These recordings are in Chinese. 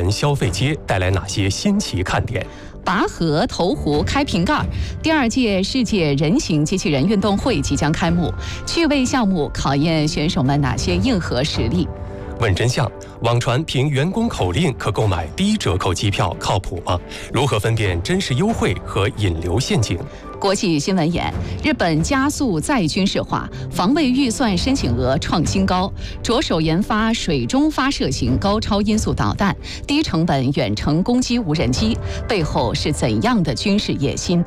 人消费街带来哪些新奇看点？ 拔河、投壶、开瓶盖。第2届世界人形机器人运动会即将开幕，趣味项目考验选手们哪些硬核实力？ 问真相：网传凭员工口令可购买低折扣机票，靠谱吗？如何分辨真实优惠和引流陷阱？ 国际新闻眼：日本加速再军事化，防卫预算申请额创新高，着手研发水中发射型高超音速导弹、低成本远程攻击无人机，背后是怎样的军事野心？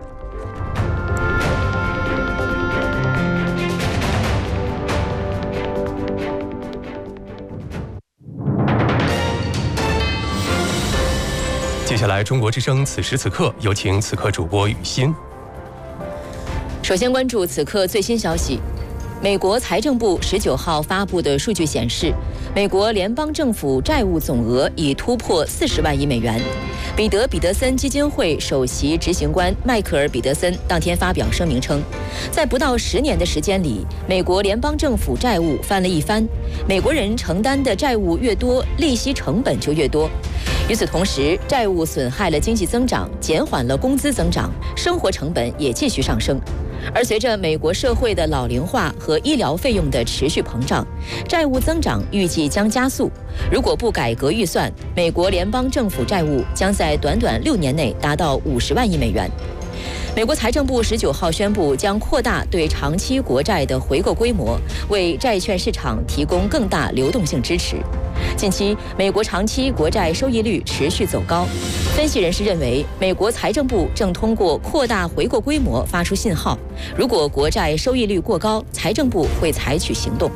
接下来，中国之声此时此刻，有请此刻主播雨欣。 首先关注此刻最新消息。美国财政部19号发布的数据显示，美国联邦政府债务总额已突破40万亿美元。彼得森基金会首席执行官迈克尔·彼得森当天发表声明称，在不到10年的时间里，美国联邦政府债务翻了一番。美国人承担的债务越多，利息成本就越多。与此同时，债务损害了经济增长，减缓了工资增长，生活成本也继续上升。而随着美国社会的老龄化和医疗费用的持续膨胀，债务增长预计将加速。如果不改革预算，美国联邦政府债务将在短短6年内达到50万亿美元。美国财政部19号宣布，将扩大对长期国债的回购规模，为债券市场提供更大流动性支持。近期，美国长期国债收益率持续走高。分析人士认为，美国财政部正通过扩大回购规模发出信号，如果国债收益率过高，财政部会采取行动。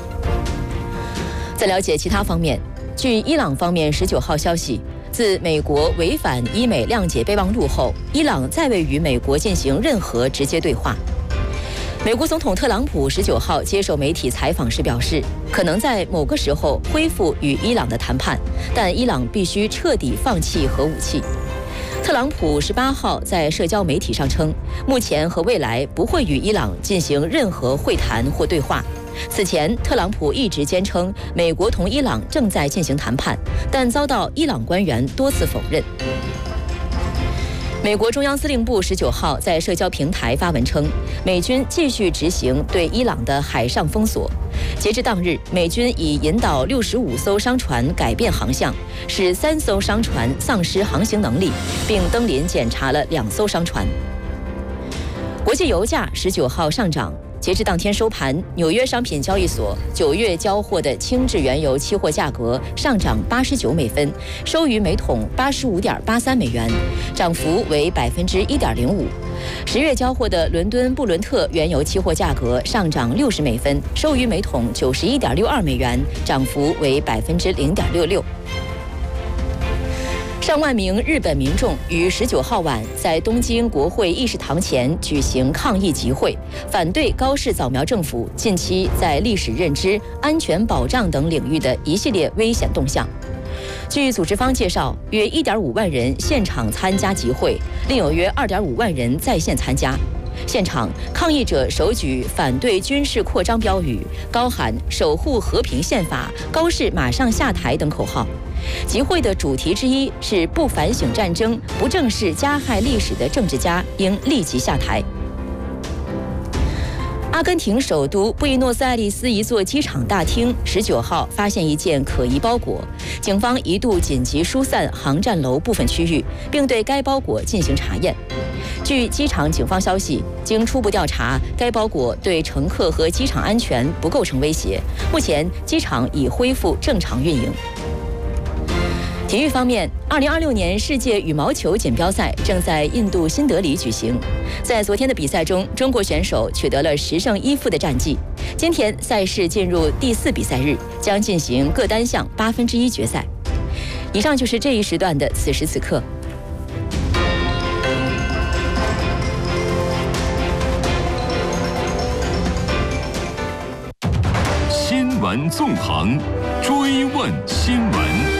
在了解其他方面，据伊朗方面19号消息，自美国违反伊美谅解备忘录后，伊朗再未与美国进行任何直接对话。美国总统特朗普19号接受媒体采访时表示，可能在某个时候恢复与伊朗的谈判，但伊朗必须彻底放弃核武器。特朗普18号在社交媒体上称，目前和未来不会与伊朗进行任何会谈或对话。此前，特朗普一直坚称美国同伊朗正在进行谈判，但遭到伊朗官员多次否认。美国中央司令部19号在社交平台发文称，美军继续执行对伊朗的海上封锁。截至当日，美军已引导65艘商船改变航向，使3艘商船丧失航行能力，并登临检查了2艘商船。国际油价19号上涨。截至当天收盘，纽约商品交易所9月交货的轻质原油期货价格上涨89美分，收于每桶85.83美元，涨幅为1.05%。10月交货的伦敦布伦特原油期货价格上涨60美分，收于每桶91.62美元，涨幅为0.66%。上万名日本民众于19号晚在东京国会议事堂前举行抗议集会，反对高市早苗政府近期在历史认知、安全保障等领域的一系列危险动向。据组织方介绍，约1.5万人现场参加集会，另有约2.5万人在线参加。现场，抗议者手举反对军事扩张标语，高喊“守护和平宪法”、“高市马上下台”等口号。集会的主题之一是不反省战争、不正视加害历史的政治家应立即下台。阿根廷首都布宜诺斯艾利斯一座机场大厅19号发现一件可疑包裹，警方一度紧急疏散航站楼部分区域，并对该包裹进行查验。据机场警方消息，经初步调查，该包裹对乘客和机场安全不构成威胁。目前，机场已恢复正常运营。体育方面，2026年世界羽毛球锦标赛正在印度新德里举行。在昨天的比赛中，中国选手取得了10胜1负的战绩。今天赛事进入第4比赛日，将进行各单项1/8决赛。以上就是这一时段的此时此刻。 新闻纵横，追问新闻。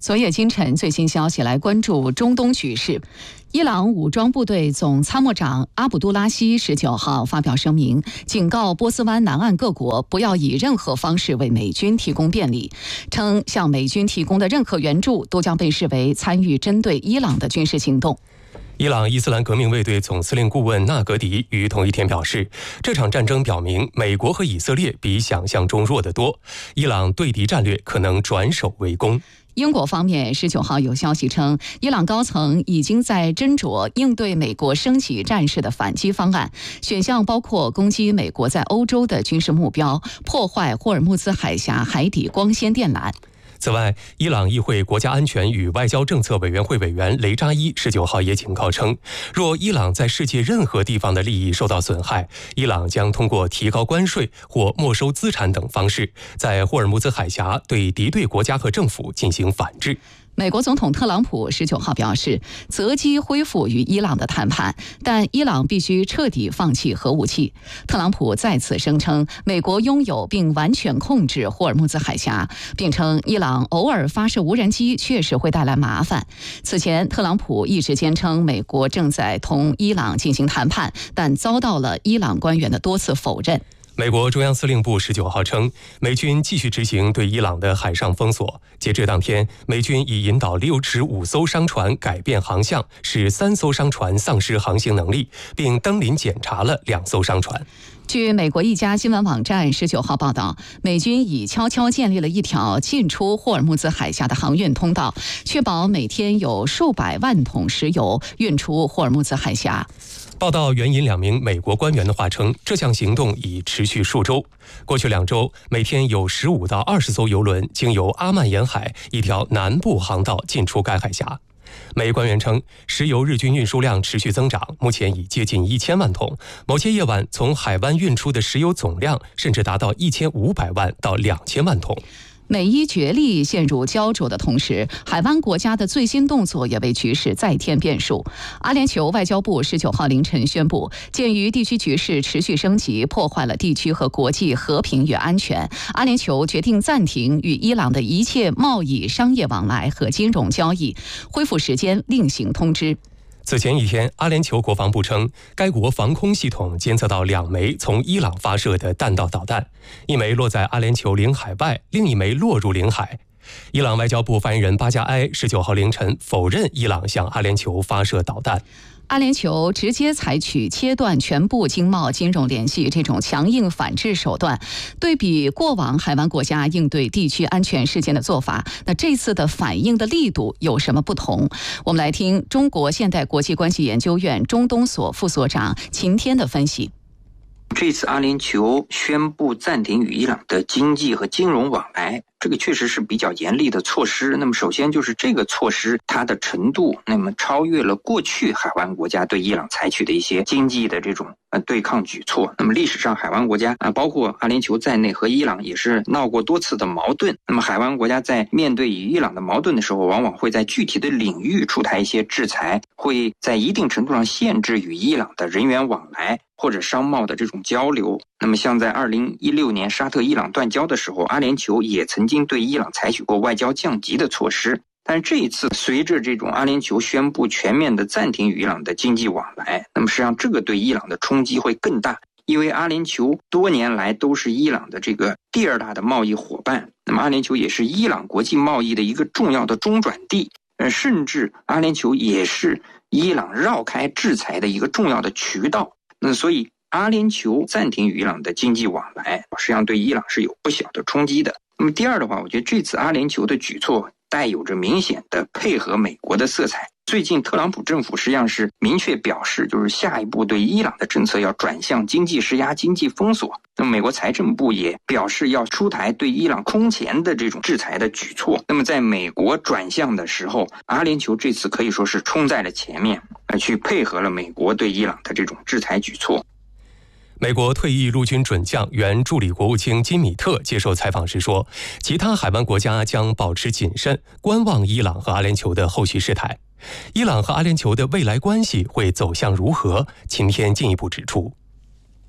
昨夜今晨最新消息来关注中东局势。伊朗武装部队总参谋长阿卜杜拉希19号发表声明，警告波斯湾南岸各国不要以任何方式为美军提供便利，称向美军提供的任何援助都将被视为参与针对伊朗的军事行动。 伊朗伊斯兰革命卫队总司令顾问纳格迪于同一天表示，这场战争表明美国和以色列比想象中弱得多，伊朗对敌战略可能转守为攻。 英国方面19号有消息称，伊朗高层已经在斟酌应对美国升级战事的反击方案，选项包括攻击美国在欧洲的军事目标，破坏霍尔木兹海峡海底光纤电缆。 此外，伊朗议会国家安全与外交政策委员会委员雷扎伊19号也警告称，若伊朗在世界任何地方的利益受到损害，伊朗将通过提高关税或没收资产等方式，在霍尔木兹海峡对敌对国家和政府进行反制。 美国总统特朗普19号表示，择机恢复与伊朗的谈判，但伊朗必须彻底放弃核武器。特朗普再次声称，美国拥有并完全控制霍尔木兹海峡，并称伊朗偶尔发射无人机确实会带来麻烦。此前，特朗普一直坚称美国正在同伊朗进行谈判，但遭到了伊朗官员的多次否认。 美国中央司令部19号称，美军继续执行对伊朗的海上封锁。截至当天，美军已引导65艘商船改变航向，使3艘商船丧失航行能力，并登临检查了2艘商船。 据美国一家新闻网站19号报道，美军已悄悄建立了一条进出霍尔木兹海峡的航运通道，确保每天有数百万桶石油运出霍尔木兹海峡。 报道援引2名美国官员的话称，这项行动已持续数周。过去2周，每天有15到20艘油轮经由阿曼沿海一条南部航道进出该海峡。美官员称，石油日均运输量持续增长，目前已接近1000万桶。某些夜晚从海湾运出的石油总量甚至达到1500万到2000万桶。 美伊角力陷入焦灼的同时，海湾国家的最新动作也为局势再添变数。阿联酋外交部19号凌晨宣布，鉴于地区局势持续升级，破坏了地区和国际和平与安全，阿联酋决定暂停与伊朗的一切贸易、商业往来和金融交易，恢复时间另行通知。 此前一天，阿联酋国防部称，该国防空系统监测到2枚从伊朗发射的弹道导弹，一枚落在阿联酋领海外，另一枚落入领海。伊朗外交部发言人巴加埃19号凌晨否认伊朗向阿联酋发射导弹。 阿联酋直接采取切断全部经贸金融联系这种强硬反制手段，对比过往海湾国家应对地区安全事件的做法，那这次的反应的力度有什么不同？我们来听中国现代国际关系研究院中东所副所长秦天的分析。 这次阿联酋宣布暂停与伊朗的经济和金融往来，这个确实是比较严厉的措施。那么首先就是这个措施它的程度，那么超越了过去海湾国家对伊朗采取的一些经济的这种对抗举措。那么历史上海湾国家包括阿联酋在内和伊朗也是闹过多次的矛盾。那么海湾国家在面对与伊朗的矛盾的时候，往往会在具体的领域出台一些制裁，会在一定程度上限制与伊朗的人员往来或者商贸的这种交流。那么像在2016年沙特伊朗断交的时候，阿联酋也曾经对伊朗采取过外交降级的措施。但是这一次随着这种阿联酋宣布全面的暂停与伊朗的经济往来，那么实际上这个对伊朗的冲击会更大，因为阿联酋多年来都是伊朗的这个第2大的贸易伙伴，那么阿联酋也是伊朗国际贸易的一个重要的中转地，甚至阿联酋也是伊朗绕开制裁的一个重要的渠道。那所以阿联酋暂停与伊朗的经济往来，实际上对伊朗是有不小的冲击的。那么第二的话，我觉得这次阿联酋的举措带有着明显的配合美国的色彩。最近特朗普政府实际上是明确表示，就是下一步对伊朗的政策要转向经济施压、经济封锁。那么美国财政部也表示要出台对伊朗空前的这种制裁的举措。那么在美国转向的时候，阿联酋这次可以说是冲在了前面，去配合了美国对伊朗的这种制裁举措。 美国退役陆军准将、原助理国务卿金米特接受采访时说，其他海湾国家将保持谨慎，观望伊朗和阿联酋的后续事态。伊朗和阿联酋的未来关系会走向如何？秦天进一步指出，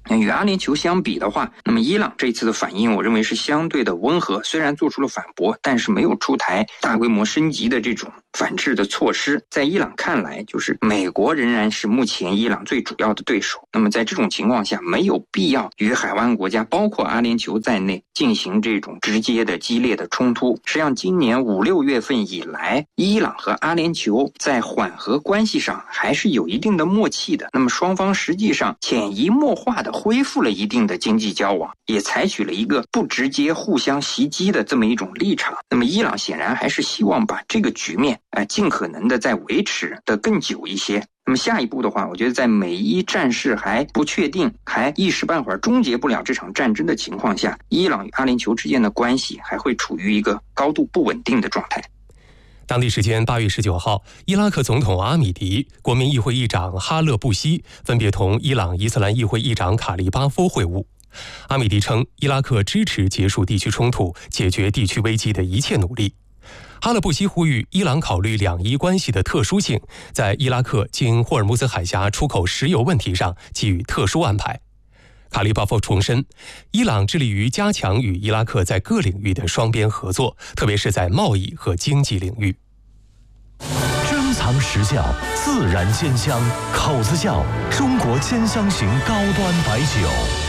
与阿联酋相比的话，那么伊朗这次的反应我认为是相对的温和，虽然做出了反驳，但是没有出台大规模升级的这种反制的措施。在伊朗看来，就是美国仍然是目前伊朗最主要的对手。那么在这种情况下，没有必要与海湾国家包括阿联酋在内进行这种直接的激烈的冲突。实际上今年5、6月份以来，伊朗和阿联酋在缓和关系上还是有一定的默契的。那么双方实际上潜移默化的恢复了一定的经济交往，也采取了一个不直接互相袭击的这么一种立场。那么伊朗显然还是希望把这个局面尽可能的再维持的更久一些。那么下一步的话，我觉得在美伊战事还不确定，还一时半会儿终结不了这场战争的情况下，伊朗与阿联酋之间的关系还会处于一个高度不稳定的状态。 当地时间8月19号，伊拉克总统阿米迪、国民议会议长哈勒布西分别同伊朗伊斯兰议会议长卡利巴夫会晤。阿米迪称，伊拉克支持结束地区冲突、解决地区危机的一切努力。哈勒布西呼吁伊朗考虑两伊关系的特殊性，在伊拉克经霍尔木兹海峡出口石油问题上给予特殊安排。卡利巴夫重申，伊朗致力于加强与伊拉克在各领域的双边合作，特别是在贸易和经济领域。 珍藏实窖，自然鲜香，口子窖，中国兼香型高端白酒。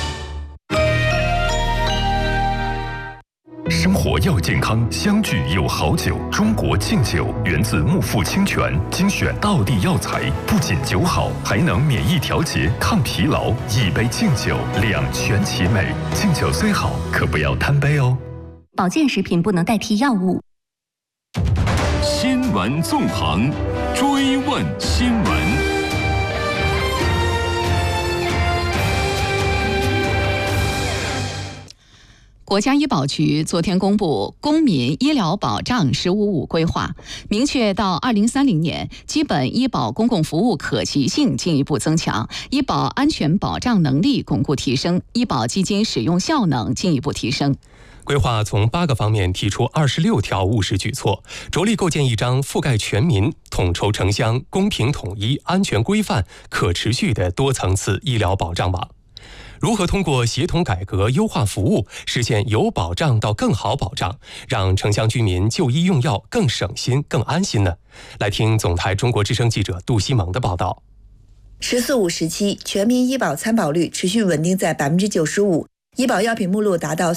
生活要健康，相聚有好酒。中国敬酒源自木富清泉，精选道地药材，不仅酒好，还能免疫调节、抗疲劳。一杯敬酒，两全其美。敬酒虽好，可不要贪杯哦。 保健食品不能代替药物。 新闻纵横，追问新闻。 国家医保局昨天公布《公民医疗保障“十五五”规划》，明确到2030年，基本医保公共服务可及性进一步增强，医保安全保障能力巩固提升，医保基金使用效能进一步提升。 规划从8个方面提出26条务实举措，着力构建一张覆盖全民、统筹城乡、公平统一、安全规范、可持续的多层次医疗保障网。如何通过协同改革、优化服务，实现由保障到更好保障，让城乡居民就医用药更省心、更安心呢？来听总台中国之声记者杜西蒙的报道。 “14五”时期，全民医保参保率持续稳定在95%，医保药品目录达到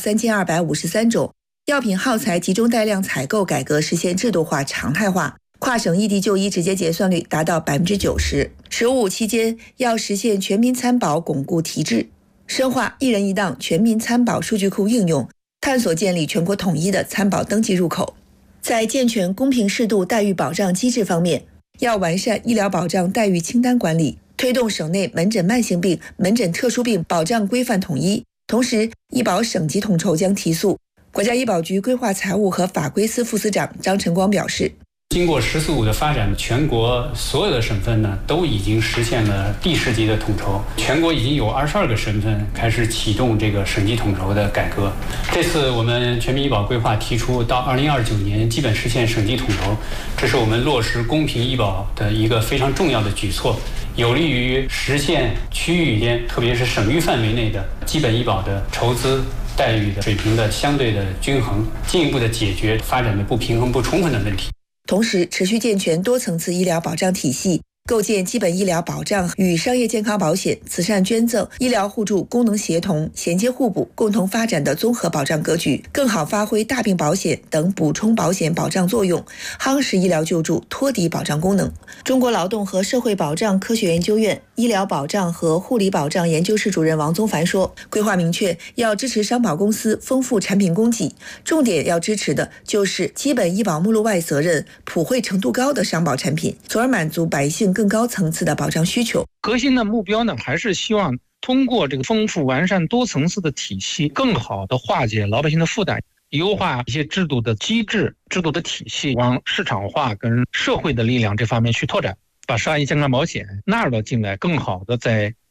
3253种，药品耗材集中带量采购改革实现制度化、常态化，跨省异地就医直接结算率达到90%。“15五”期间，要实现全民参保巩固提质，深化一人一档全民参保数据库应用，探索建立全国统一的参保登记入口。在健全公平适度待遇保障机制方面，要完善医疗保障待遇清单管理，推动省内门诊慢性病、门诊特殊病保障规范统一。同时，医保省级统筹将提速。国家医保局规划财务和法规司副司长张晨光表示， 经过“14五”的发展，全国所有的省份呢都已经实现了地市级的统筹，全国已经有22个省份开始启动这个省级统筹的改革。这次我们全民医保规划提出到2029年基本实现省级统筹，这是我们落实公平医保的一个非常重要的举措，有利于实现区域间，特别是省域范围内的基本医保的筹资待遇的水平的相对的均衡，进一步的解决发展的不平衡不充分的问题。 同时，持续健全多层次医疗保障体系，构建基本医疗保障与商业健康保险、慈善捐赠、医疗互助功能协同、衔接互补、共同发展的综合保障格局，更好发挥大病保险等补充保险保障作用，夯实医疗救助托底保障功能。中国劳动和社会保障科学研究院医疗保障和护理保障研究室主任王宗凡说，规划明确要支持商保公司丰富产品供给，重点要支持的就是基本医保目录外责任普惠程度高的商保产品，从而满足百姓更高层次的保障需求。 核心的目标呢，还是希望通过这个丰富完善多层次的体系，更好的化解老百姓的负担，优化一些制度的机制、制度的体系，往市场化跟社会的力量这方面去拓展，把商业健康保险纳入到进来，更好的在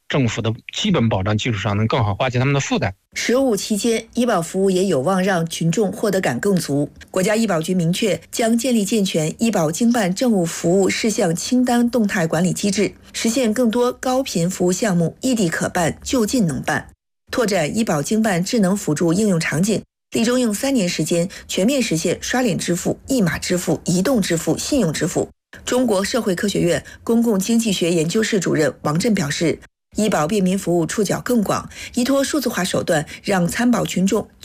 政府的基本保障基础上能更好化解他们的负担。 15期间，医保服务也有望让群众获得感更足。国家医保局明确，将建立健全医保经办政务服务事项清单动态管理机制，实现更多高频服务项目异地可办、就近能办，拓展医保经办智能辅助应用场景，力争用3年时间全面实现刷脸支付、一码支付、移动支付、信用支付。中国社会科学院公共经济学研究室主任王震表示，医保便民服务触角更广，依托数字化手段，让参保群众